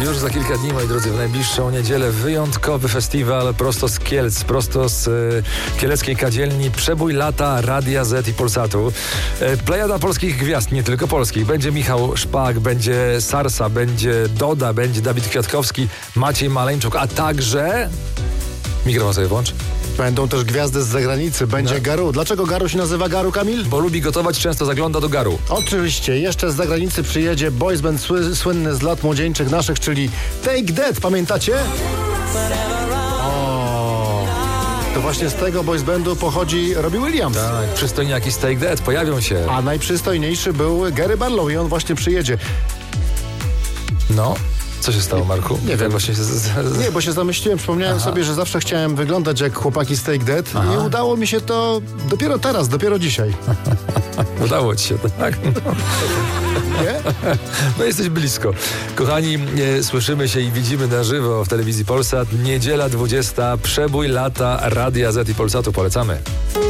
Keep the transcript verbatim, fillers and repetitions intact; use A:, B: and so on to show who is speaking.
A: Już za kilka dni, moi drodzy, w najbliższą niedzielę wyjątkowy festiwal prosto z Kielc, prosto z y, kieleckiej kadzielni. Przebój lata Radia Z i Polsatu. Y, plejada polskich gwiazd, nie tylko polskich. Będzie Michał Szpak, będzie Sarsa, będzie Doda, będzie Dawid Kwiatkowski, Maciej Maleńczuk, a także... Mikrofon sobie włącz.
B: Będą też gwiazdy z zagranicy. Będzie no. Garu. Dlaczego Garu się nazywa Garu, Kamil?
A: Bo lubi gotować, często zagląda do Garu.
B: Oczywiście. Jeszcze z zagranicy przyjedzie boys band sły, słynny z lat młodzieńczych naszych, czyli Take That. Pamiętacie? O, to właśnie z tego boys bandu pochodzi Robbie Williams.
A: Tak, przystojniaki z Take That pojawią się.
B: A najprzystojniejszy był Gary Barlow i on właśnie przyjedzie.
A: No. Co się stało, Marku?
B: Nie wiem.
A: Właśnie z, z, z...
B: Nie, bo się zamyśliłem, przypomniałem Aha. sobie, że zawsze chciałem wyglądać jak chłopaki z Take That. Aha. I udało mi się to dopiero teraz, dopiero dzisiaj.
A: Udało ci się, tak?
B: Nie?
A: No jesteś blisko. Kochani, e, słyszymy się i widzimy na żywo w telewizji Polsat. Niedziela dwudziesta, przebój lata Radia Z i Polsatu. Polecamy.